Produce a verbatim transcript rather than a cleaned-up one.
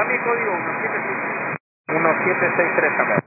Da mi código uno siete seis tres. uno siete seis tres, cambiado.